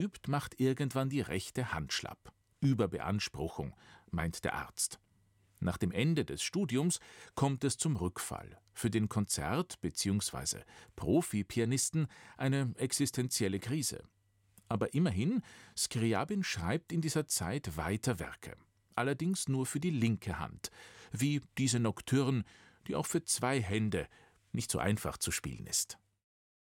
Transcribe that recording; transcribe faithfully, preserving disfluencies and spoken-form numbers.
übt, macht irgendwann die rechte Hand schlapp. Überbeanspruchung, meint der Arzt. Nach dem Ende des Studiums kommt es zum Rückfall. Für den Konzert- bzw. Profi-Pianisten eine existenzielle Krise. Aber immerhin, Scriabin schreibt in dieser Zeit weiter Werke. Allerdings nur für die linke Hand, wie diese Nocturne, die auch für zwei Hände nicht so einfach zu spielen ist.